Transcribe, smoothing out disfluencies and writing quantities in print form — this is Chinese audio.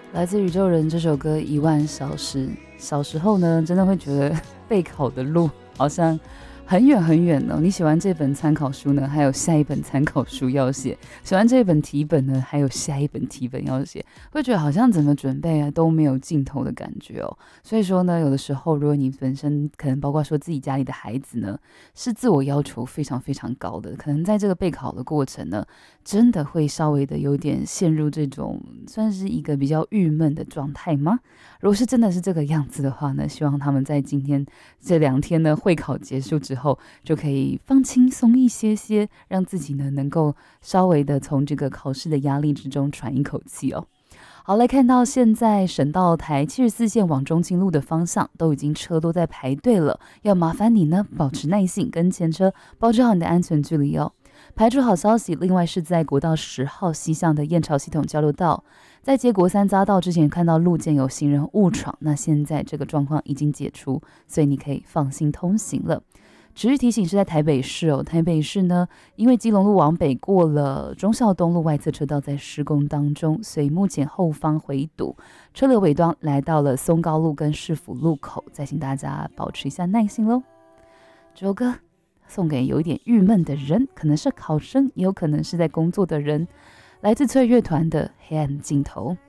来自宇宙人这首歌《1万小时》，小时候呢，真的会觉得备考的路好像很远很远哦。你写完这本参考书呢，还有下一本参考书要写；写完这本题本呢，还有下一本题本要写，会觉得好像怎么准备啊都没有尽头的感觉哦。所以说呢，有的时候如果你本身可能包括说自己家里的孩子呢，是自我要求非常非常高的，可能在这个备考的过程呢，真的会稍微的有点陷入这种算是一个比较郁闷的状态吗？如果是真的是这个样子的话呢，希望他们在今天这2天呢会考结束之后，就可以放轻松一些些，让自己呢能够稍微的从这个考试的压力之中喘一口气哦。好，来看到现在省道台74线往中清路的方向都已经车都在排队了，要麻烦你呢保持耐性，跟前车保持好你的安全距离哦。排除好消息，另外是在国道10号西向的燕巢系统交流道，在接国三匝道之前看到路肩有行人误闯，那现在这个状况已经解除，所以你可以放心通行了。值日提醒是在台北市哦，台北市呢，因为基隆路往北过了忠孝东路外侧车道在施工当中，所以目前后方回堵，车流尾端来到了松高路跟市府路口，再请大家保持一下耐心喽。这首歌送给有一点郁闷的人，可能是考生，也有可能是在工作的人，来自翠乐团的《黑暗尽头》。